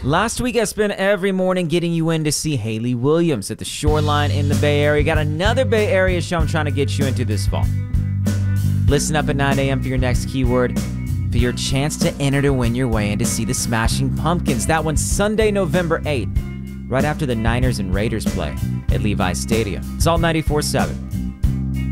Last week I spent every morning getting you in to see Hayley Williams at the Shoreline in the Bay Area. Got another Bay Area show I'm trying to get you into this fall. Listen up at 9 a.m. for your next keyword, for your chance to enter to win your way in to see the Smashing Pumpkins. That one's Sunday, November 8th, right after the Niners and Raiders play at Levi's Stadium. Salt 94.7.